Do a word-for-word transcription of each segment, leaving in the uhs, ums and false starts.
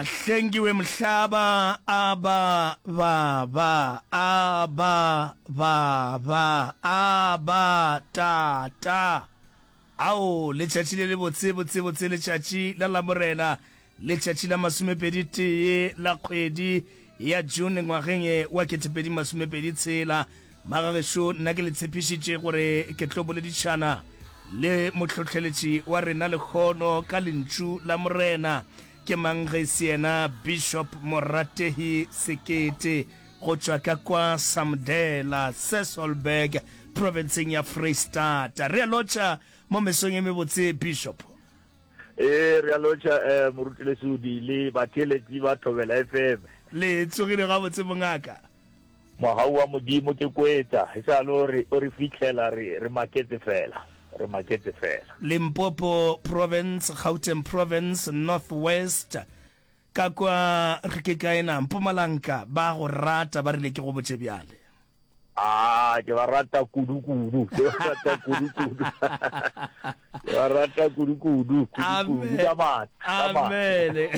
ahlengiwe mhlaba aba baba aba baba aba tata ao letšatši le le botse botse botse letšatši la la morena letšatši la masomepedi tee la kgwedi ya June ngwageng e wa ketepedi masomepedi tshela magagešo nna ke le tshepišitše gore ke tlo boledišana le motlhotlheletši wa rena lekgono ka lentšu la morena ke mangesiena Bishop Moratehi Sekete go tšwa ka kwa Samdela Sasolburg provinceng ya Freistata re alotša mo mesong e mebotse Bishop eh re alotša eh moruti lesudi le batheletši ba Thobela F M le tsogile ga botse mongaka mogau wa modimo ke kwetsa e sa lo re o re fitlhela re re maketse fela re maketse fela Limpopo province Gauteng province Northwest ka kwa re ke kaena Mpumalanga ba go rata ba rile ke go botse bjale ah ke ba rata kudu kudu ke ba rata kudu kudu ke ba rata kudu kudu kudu ka amen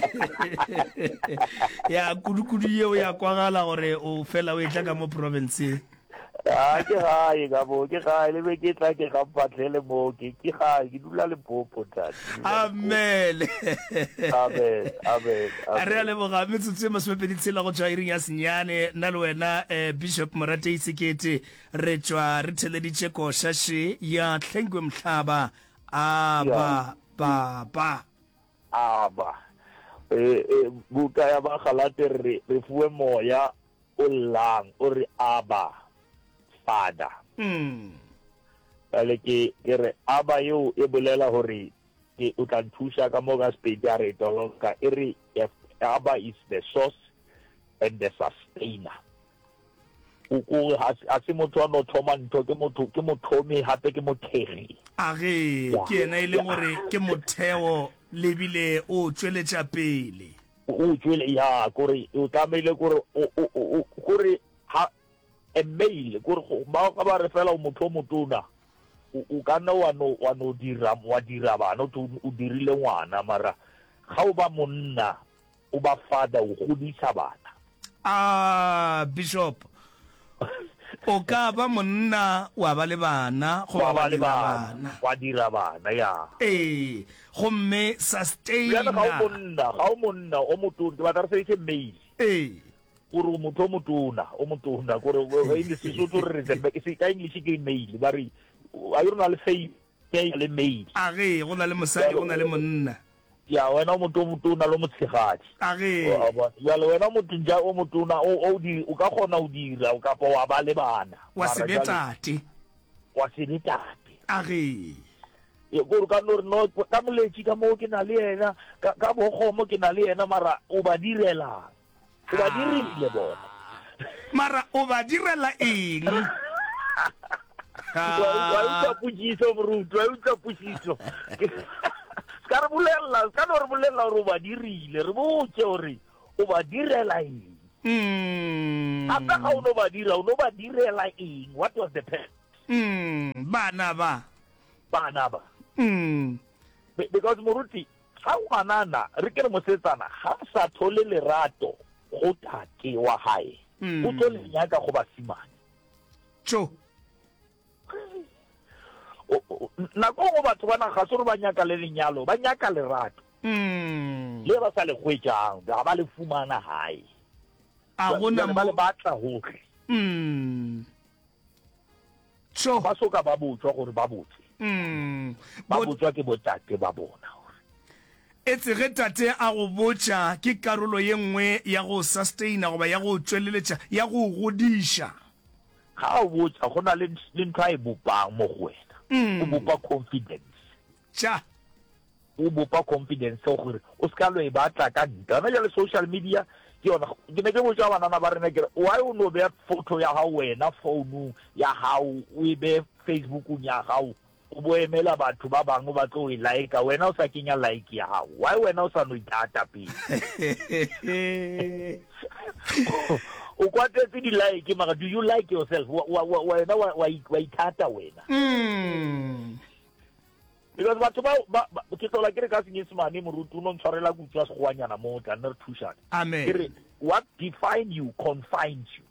ya kudu kudu yeo ya kwagala gore o fela o etla ka mo province ah ke gae ka bo ke gae le be ke tla ke ga patlele mo ke ke gae ke dula le popo tata amen amen amen are le boga metsotso mo sepedi tsela go tswa iring ya senyane nna le wena Bishop Moratehi Sekete re tswa re theleditše košaše ya hlengwe mhlaba aba baba aba eh buka ya ba galate re re fuwe moya o lang o re aba Father. Mm. Ale ke ke re aba yo e bolela hore ke o tla thusa ka mo ga spedi a re toloka e re aba is the source and the sustainer. O ko ha se motho no thoma ntho ke motho ke mothomi hape ke mothegi. Age ke ena ile gore ke motheo lebile o tsweletša pele. O tswele ya gore o tlamele gore o gore ha e mail gore ba ka ba re fela o motho motona o ka nna wa no wa no dira wa dira bana o dirile ngwana mara ga o ba monna o ba father o godisa bana ah Bishop o ka ba monna wa ba le bana go ba le bana wa dira bana ya eh gomme sustain ya ga o monna ga o monna o motona ba tla se ke mail eh gore motho motona o motona gore ga ile Sesotho re re ke se ka English ke mail ba re a yona le fei ke le mail age go na le mosadi go na le monna ya wena motho motona lo motshegadi age ya le wena motho nja o motona o di o ka gona o dira o ka pa wa ba le bana wa sebetate wa sebetate age ye gore ka no no ka moletsi ka mo ke na le yena ka bo gomo ke na le yena mara o ba direla o ba dirile bona mara o ba direla eng wa utsa putsiso bruto wa utsa putsiso ka re bolela ka no re bolela re ba dirile re botse gore o ba direla eng mm ata ga o no ba dira o no ba direla eng what was the purpose mm bana ba bana ba mm because moruti ga o manana re ke re mosetsana ga sa thole lerato go tate wa hae o tlo le nyaka go basimane tso na go go batho bana ga se re ba nyaka le lenyalo ba nyaka lerato mm le ba sa le gwetjang ga ba le fumana hae a gona ba le batla hoge mm tso ba soka ba botswa gore ba botse mm ba botswa ke botate ba bona etse ge tate a go botša ke karolo ye nngwe ya go sustaina goba ya go tsweleletša ya go godiša ga o botša go na le ntho e bopang mo go wena o bopa confidence tša o bopa confidence gore o ska lo e batla ka nta na le social media ke yona ke ne ke botša banana ba rena ke why o no be photo ya ga wena phone ya ga o e be Facebook ya ga o boemela batho ba bangwe ba tlo e like wena o sa kenya like ya hao why wena o sa no itata pele o kwatetse di like mara do you like yourself wena wa itata wena mm because batho ba ke tlola ke re ka senyesemane moruti o no ntshwarela kutswa segoanyana mo tla nne re thushane amen ke re what define you confines you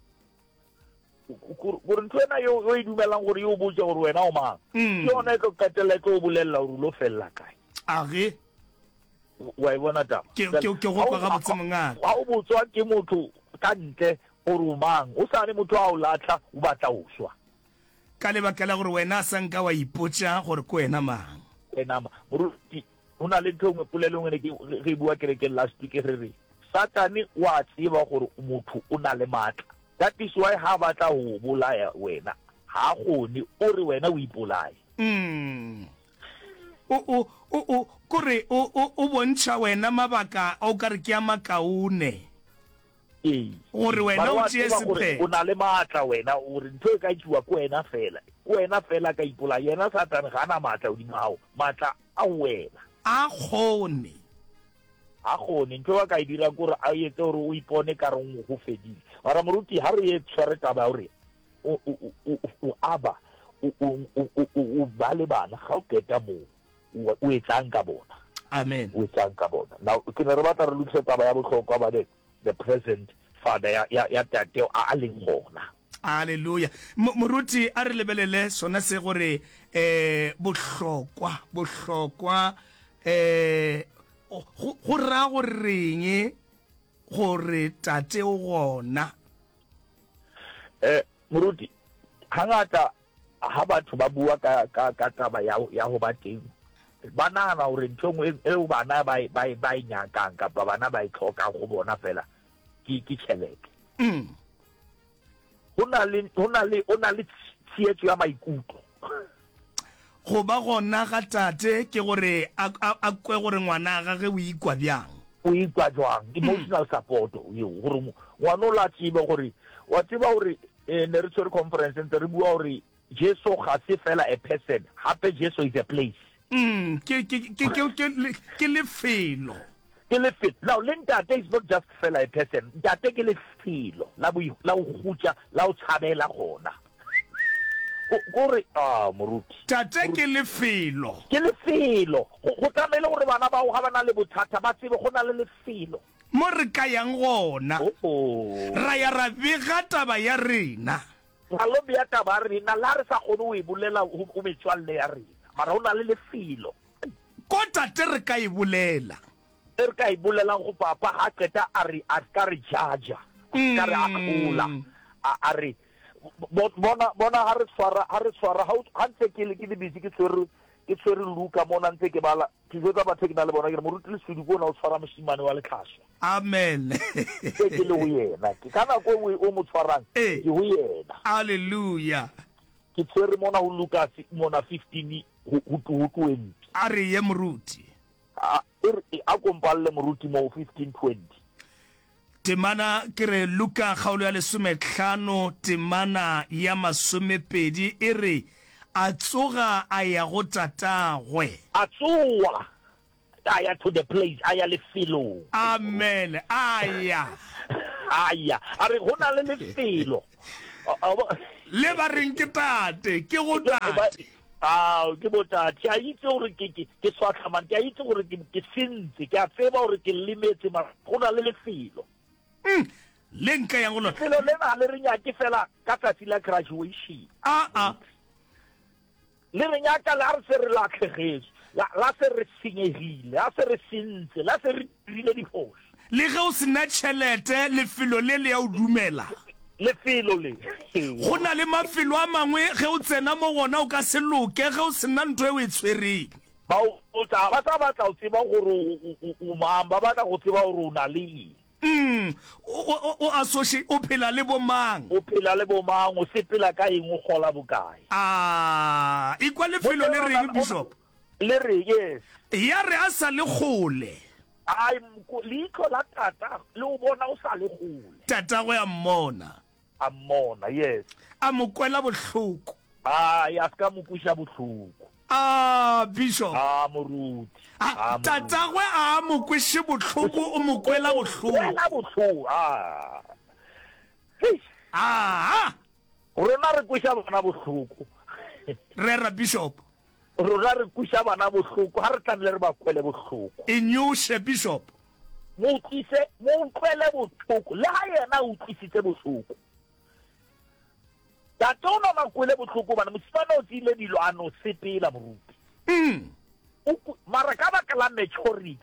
gore ntho ena yo o e dumelang gore yo o botse gore wena o mang ke yona e tlo qetela e tlo o bolelela gore o lo felela kae age wa e bona taba ke ke ke go kwa ga botse mongaka ga o botswa ke motho ka ntle gore o mang o sane motho a o latla o batla o swa ka lebaka la gore wena a sanka wa ipotsa gore ko wena mang wena ma moruti o na le ntho ngwe polelo ngwe ke re bua kerekeng last week re re satane wa tseba gore motho o na le matla that is why ha batla ho bolaya wena ha gone o re wena o ipolaya mm o o o kore o o bontsha wena mabaka o ka re ke a makaune eh gore wena o tšee sephetho o na le matla wena o re ntho e ka tšhiwa ko wena fela wena fela ka ipolaya yena satane ga ana matla o di ngao matla a wena a gone a gone ntho wa ka e dira gore a etse gore o ipone ka re go fedile mara moruti ha re e tshware taba gore o o aba o ba le bana ga o keta mo o etsang ka bona amen o etsang ka bona now ke ne re batla re lokise taba ya botlhokwa ba the present father ya ya ya tate a leng gona haleluya moruti a re lebelele sona se gore eh bohlokwa bohlokwa eh go ra go reng gore tate o gona eh moruti hangata ha batho ba bua ka ka ka taba ya ya ho ba teng ba nana gore ntho e o bana ba ba ba inyakang ka ba bana ba itloka go bona fela ke ke tšhelete mm hona le hona le ona le tsietso ya maikutlo go ba gona ga tate ke gore a kwe gore ngwana ga ge o ikwa byang o ikwa jwang emotional support yo gore ngwana o la tsiba gore wa tsiba gore ne re tsore conference ntse re bua gore Jesu ga se fela a person hape Jesu is a place mm ke ke ke ke ke le felo ke le fit now lentate is not just fela a person tate ke le felo la bo la o khutsa la o tshabela gona gore ah moruti tate ke le felo ke le felo go tlamele gore bana ba o ga bana le bothata ba tsebe go na le le felo mo re ka yang gona oh ra ya ra bega taba ya rena ga lo bia taba rena la re sa gone o e bolela o metswalle ya rena mara o na le le felo ko tate re ka e bolela re ka e bolelang go papa ha qeta a re a ka re jaja ka re a khola a re bona bona ha re swara ha re swara ha ntse ke le ke le busy ke tsere ke tsere luka mona ntse ke bala ke jotsa ba thekina le bona ke mo rutile sudi bona o tshwara moshimane wa letlhaswa amen ke le ho yena ke kana ko o mo tshwarang ke ho yena hallelujah ke tsere mona ho Lucas mona fifteen ho twenty a re ye moruti a a kompalle moruti mo fifteen twenty temana kere Luka kgaolo ya lesome tlhano temana ya masomepedi e re a tsoga a ya go tatagwe a tsoga aya to the place aya le felo amen aya aya a re gona le lefelo le ba reng ke tate ke go tate ah ke botate a itse gore ke ke swatlamang ke a itse gore ke sentse ke a tseba gore ke limetse ma gona le lefelo mm le nka yang go lo lefelo le na le re nya ke fela ka tsatsi la graduation ah ah le re nya ka la re se re la tlhegetse la se re senyegile la se re sentse la se re rile di phoso le ge o sena tšhelete lefelo le le ya o dumela lefelo le go na le mafelo a mangwe ge o tsena mo gona o ka se loke ge o sena ntho e o e tshwereng ba o tsa ba tsa batla o tseba gore o mamba ba tla go tseba gore o na le mm o associate o phela le bomang o phela le bomang o sepela ka eng o gola bokae ah ikwa lefelo le reng bishop le re yes ya re a sa le gole ai liko la tata le o bona o sa le gole tata go ya mmona a mmona yes a mokwela bohloko ai a ska mo kusha bohloko ah bishop ah moruti ah tata go a mo kwishi bohloko o mokwela bohloko la bohloko ah ah rona re kusha bona bohloko re ra bishop rona re kusha bana bohloko ha re tlamele re ba kwele bohloko inyushe bishop mo utlise mo kwele bohloko le ha yena o utlwisitse bohloko ta tsona ma kwele bohloko bana mosifana o tsile dilwana sepela moruti mm mara ka ba kala maturity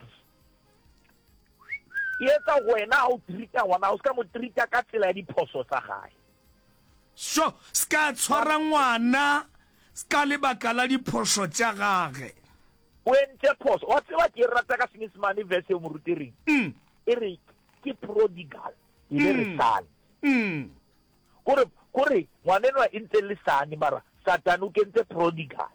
yetsa wena o trita wana o ska mo trita ka tsela ya diphoso tsa gae so ska tshwara ngwana ska le bakala diphoso tsa gage wente phoso wa tseba ke rata ka Senyesemane verse yo moruti ring mm e re ke prodigal ile re sala mm gore gore ngwanenwa e ntse le sane mara Satan o kentse prodigal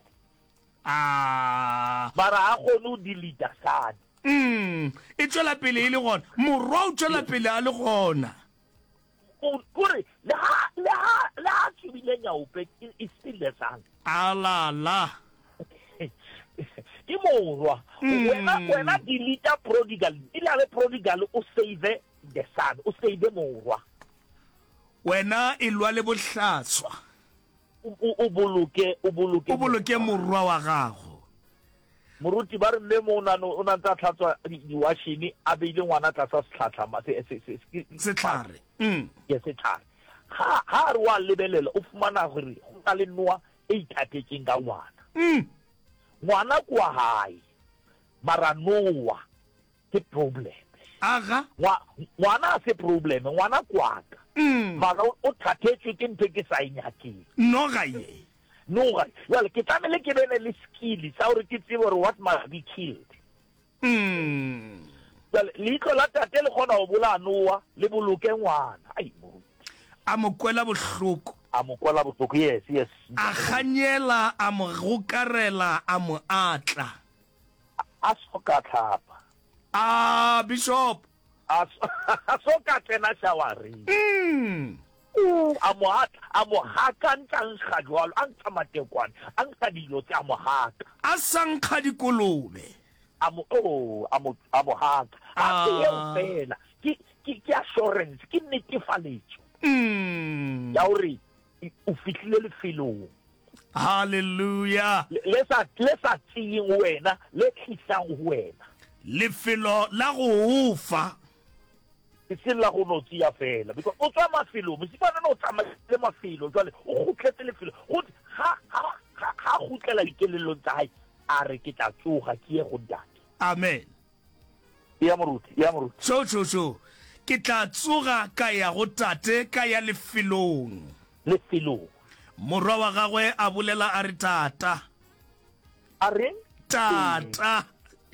ah mara a gone o delete sane mm e tswela pele ile gona morwa o tswela pele a le gona gore le ha le ha le ha tsubile nyaope is still the son alala ke morwa wena wena delete prodigal ile le prodigal o save the son o save morwa wena e lwa le bohlatswa o boloke o boloke o boloke morwa wa gago moruti ba re mme mo o na tsa tlhatswa di washini a beile ngwana tsa sa setlhatla ma se se se tlhare mm ke se tlhare ha ha re wa lebelela o fumana gore go ka le noa e ithatetseng ka ngwana mm ngwana kwa hae mara noa ke problem aga ngwana se problem ngwana kwaka mm mara o thatetswe ke ntwe ke sa inyakeng no ga ye no ga well ke tsamele ke bene le skill sa hore ke tsebe hore what must be killed mm well litlo la tate le gona go bola noa le boloke ngwana ai mo a mo kwela bohloko a mo kwela bohloko yes yes a ganyela a mo gokarela a mo atla a soka tlhapa ah bishop a soka tsena shawari mm a mo haka a mo haka ntang gadwalo ang tsamatekwana ang sa dilo tsa mo haka a sankga dikolobe a mo oh a mo a mo haka a ke fela ke ke assurance ke netefaletso mm ya hore o fitlile le felong hallelujah le sa le sa tsing wena le tlisang wena lefelo la go ufa e se la go notsi ya fela because o tswa mafelo mosifana no tsama le mafelo jwale o gotletse lefelo go ha ha ha gotlela dikelelong tsa hae a re ke tla tsoga ke ye go data amen ya moruti ya moruti so so so ke tla tsoga ka ya go tate ka ya lefelong lefelong morwa wa gagwe a bolela a re tata a re tata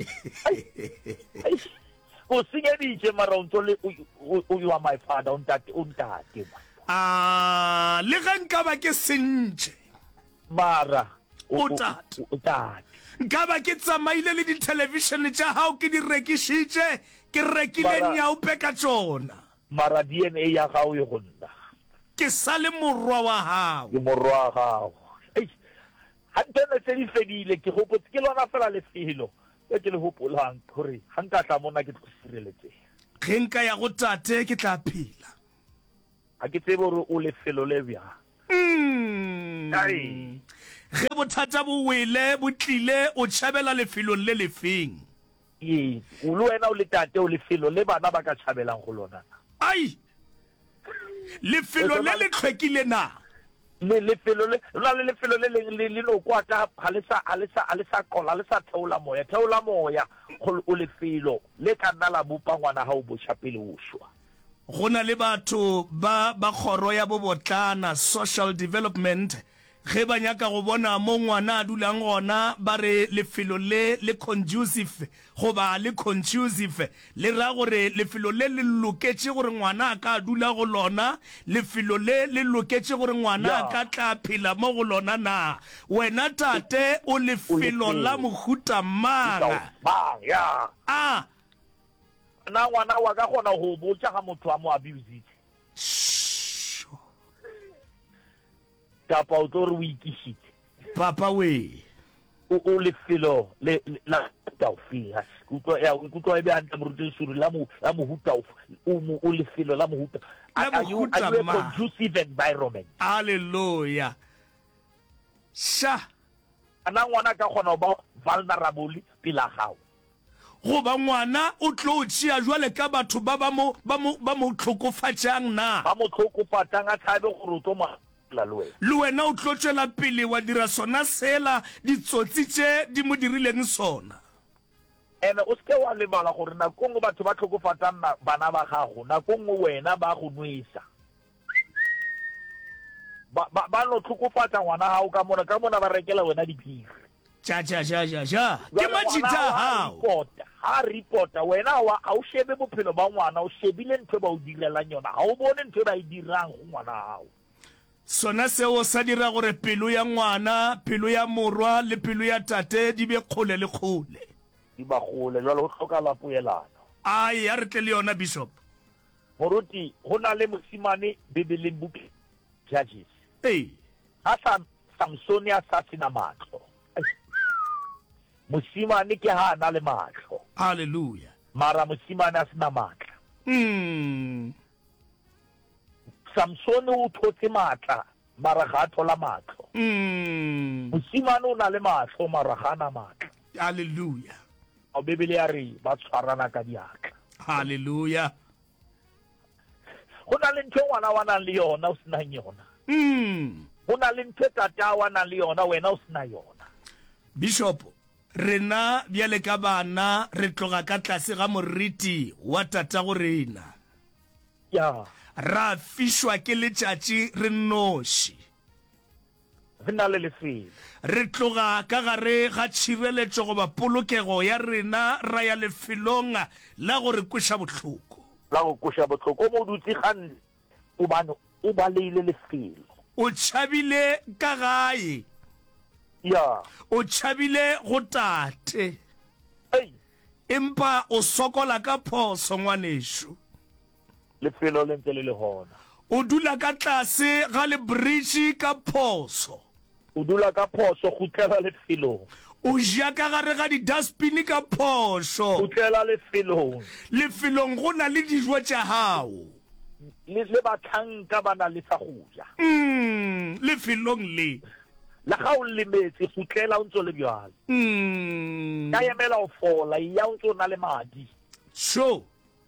o singeditse mara o ntse o you are my father on tate on tate ah le ga nka ba ke sentse mara o tate o tate nka ba ke tsamaile le di television tsa hao ke di rekishitse ke rekile nyaope ka tsona mara D N A ya gago e go nna ke sa le morwa wa hao ke morwa wa gago ei ha ntene tse di fedile ke gopotse ke lona fela lefelo e ke le hopolang gore ha nka tla mona ke tlo sireletse ge nka ya go tate ke tla phela ha ke tsebe gore o lefelo le bja mm ai ge bothata bo wele bo tlile o tšhabela lefelong le lefeng ee o le wena o le tate o lefelo le bana ba ka tšhabelang go lona ai lefelo le le tlhwekile na le lefelo le la le lefelo le le le no kwa ka ha le sa ha le sa ha le sa kola le sa theola moya theola moya go o lefelo le ka nna la bopa ngwana ha o bo tšhapele o shwa gona le batho ba ba khoro ya bobotlana social development ge ba nyaka go bona mo ngwana a dulang gona ba re lefelo le le conducive go ba le conducive le ra gore lefelo le le loketse gore ngwana a ka dula go lona lefelo le le loketse gore ngwana a ka tla phela mo go lona na wena tate o lefelo la mohuta mara ba ya ah na ngwana wa ka gona go botsa ga motho a mo abuse tapa o tlo re o ikishitse papa we o lefelo le la taufia kutwa ya kutwa ebe anta moruti suru la mo la mo huta o mo o lefelo la mo huta are you a conducive environment hallelujah sha ana ngwana ka kgona ba vulnerable pila gago go ba ngwana o tlo tšea jwale ka batho ba ba mo ba mo ba mo tlhokofatsang na ba mo tlhokofatsang a tshabe gore o tlo la le wena le wena o tlo tšwela pele wa dira sona sela ditsotsi tše di mo dirileng sona ene o ske wa lebala gore nako ngwe batho ba tlhokofatsang bana ba gago nako ngwe wena ba go nwesa ba ba no tlhokofatsa ngwana gago ka mona ka mona ba rekela wena diphiri ja ja ja ja ja ke majita hao ha reporta wena wa a o shebe bophelo ba ngwana o shebile ntho ba o direlang yona ha o bone ntho ba e dirang go ngwana hao sona seo sa dira gore pelo ya ngwana pelo ya morwa le pelo ya tate di be kgole le kgole di ba gole jalo go tlhoka la poelano ai ya re tle le yona bishop moruti go na le mosimane bibeleng book Judges eh ha Samson ya sasina matlo mosimane ke ha na le matlo hallelujah mara mosimane a sina matla mm Samson o thotse matla mara ga thola matlo mm mosimane o na le matlo mara ga na matla hallelujah o bibele ya re ba tshwarana ka diatla hallelujah go na le ntho ngwana wa nang le yona o sina yona mm go na le ntho tata wa nang le yona wena o sina yona bishop rena bjale ka bana re tloga ka tlase ga moriti wa tata go rena ya ra fishwa ke letšatši re noši re na le lefelo re tloga ka gare ga tšhireletšo goba polokego ya rena ra ya lefelong la gore kweša bohloko la go kweša bohloko o mo dutse gane o bane o baleile lefelo o tšhabile ka gae ya o tšhabile go tate ei empa o sokola ka phoso ngwanešo lefelo le ntse le le gona o dula ka tlase ga le bridge ka phoso o dula ka phoso go tlela lefelong o ja ka gare ga di-dustbin ka go phoso tlela lefelong lefelong go na le dijo tša gago le le batlanka ba na le sa go ja mm lefelong le la ga o lemetse go tlela o ntse le bjalo mm ka emela o fola ya o ntse o na le madi so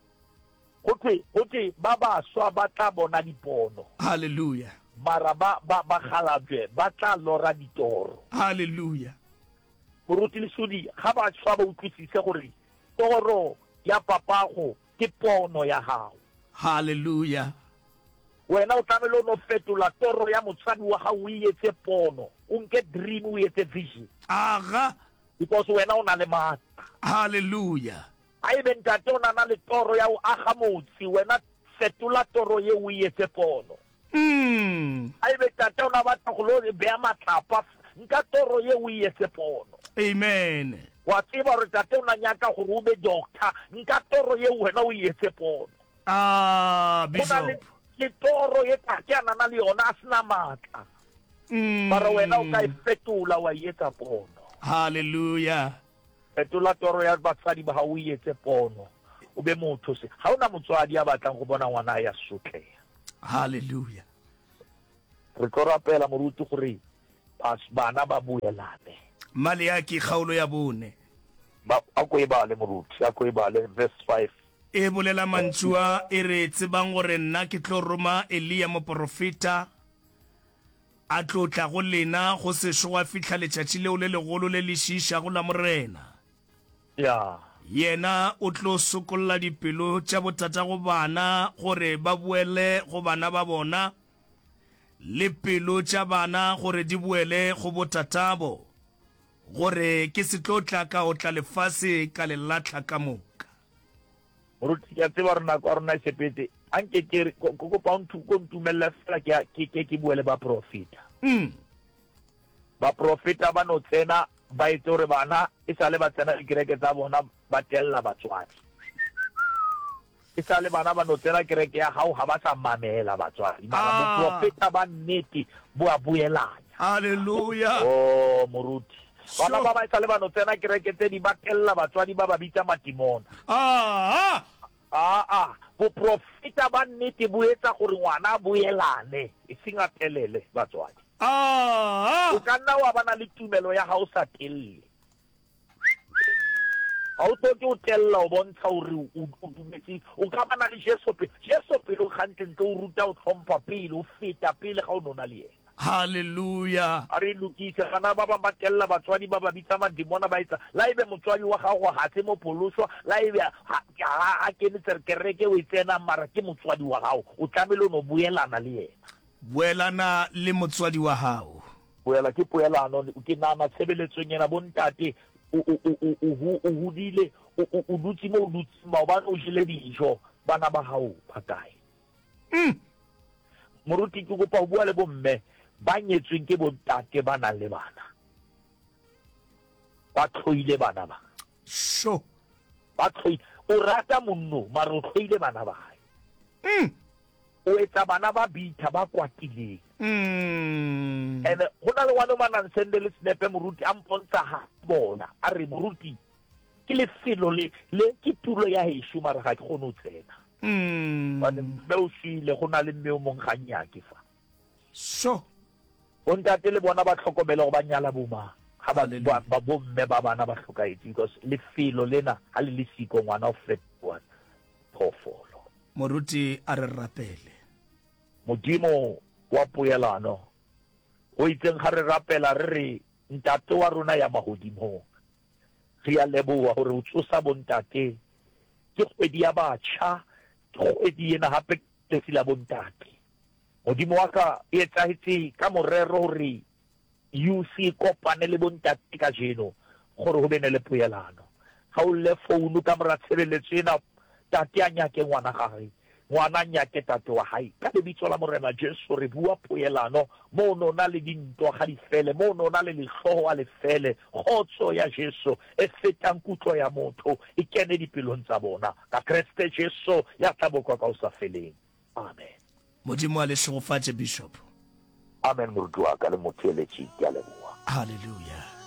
gotwe gotwe ba ba swa ba tla bona dipono hallelujah mara ba ba ba galabje ba tla lora ditoro hallelujah moruti lesudi ga ba swa ba utlwisise gore toro ya papago ke pono ya gago hallelujah wena o tlamele o no fetola toro ya motsadi wa gago o etse pono o nke dream o etse vision aga because wena o na le maatla hallelujah a ebe ntate o na na le toro ya o aga motse wena fetola toro ye o etse pono mm a ebe ntate o na batla go lo bea matlapa nka toro ye o etse pono amen wa tseba re tate o na nyaka gore o be doctor nka toro ye wena o etse pono ah bishop ke toro ye tate a nana le yona a sena maatla mm mara wena o ka e fetola wa etsa pono hallelujah fetola toro ya batsadi ba o etse pono o be motho se ha ona motswadi a batlang go bona ngwana ya sotleya hallelujah re tlo rapela moruti gore bana ba buelane mali ya ki kgaolo ya bone ba a go e bale moruti a go e bale verse five e bolela mantsua e re tsebang gore nna ke tlo roma Elia moprofeta a tlo tla go lena go se shoga fitla letšatši leo le legolo le le šiša go la morena ya yena o tlo sokolla dipelo tša botata go bana gore ba buele go bana ba bona le pelo tša bana gore di buele go botatabo gore ke se tlo tla ka o tla lefase ka le latla ka moka moruti ya tseba rena kwa rona sepete anke ke go go pa nthu go ntumella fela ke ke ke buele ba profeta mm ba profeta ba no tsena ba itore bana e sale ba tsena kereke tsa bona ba tella batswadi e sale bana ba no tsena kereke ya hao ha ba sa mamela batswadi mara bo profeta ba nnete bo a buelanya hallelujah oh moruti bana ba ba sale ba no tsena kereke tse di ba tella batswadi ba ba bitsa matimona ah ah ah bo profeta ba nnete bo etsa gore ngwana buelane e singa pelele batswadi Ah, o ka nna wa bana le tumelo ya hao sa telle ha o tlo ke o tella o bontsha hore o dumetse o ka bana le Jesu pele Jesu pele o khantle o ruta o tlhompha pele o feta pele ga o nona le yena. hallelujah. a re lokise bana ba ba batella batswadi ba ba bitsa madimona ba etsa la ebe motswadi wa gago ha se mo poloswa la ebe a kene tserkereke o itsena mara ke motswadi wa gago o tlamele no buelana le yena. Buelana le motswadi wa hao. Buela ke poelano ke nana tshebeletsong yena bontate o hudile o dutse mo o dutse maobane o jele dijo bana ba hao ba kae. Mm. Moruti ke kopa o bua le bomme ba nyetsweng ke bontate ba nang le bana ba tlhoile bana ba Sho. ba tlhoile o rata monno mara o tlhoile bana ba hae. Mm. O etsa bana ba bitha ba kwatileng. Mm. And go na le wana mana nsende le snepe moruti a mpontsha ha bona a re moruti ke le felo le le ke tulo ya heshu mara ga ke gone o tsena. Mm. Ba mme o shile go na le mme o mong ganya ke fa Sho. o ntate le bona ba tlhokomela go ba nyala boma ga ba Hallelujah. ba bomme ba bana ba hlokaetse because le felo lena ha le le siko ngwana o fetwa phofolo. Moruti a re rapele. Modimo wa poelano o itseng ga re rapela re re ntate wa rona ya mahodimo re ya leboa gore o tsosa bontate ke kgwedi ya batjha ke kgwedi ena hape ke sila bontate. Modimo wa ka e etsahetse ka morero gore you see kopane le bontate ka jeno gore go bene le poelano ga o le founu ka mora tshebeletso ena tate a nyake ngwana gagwe ngwana nyake tate wa hae ka lebitso la morena Jesu re bua poelano mo no na le dintwa ga di fele mo no na le letlhogo a le fele khotso ya Jesu e fetang kutlo ya motho e kene dipelong tsa bona ka Kriste Jesu ya tabokwa ka o sa feleng. Amen. Modimo a le shogofatse Bishop. Amen moruti wa ka le motho le tshiti a leboa. Hallelujah.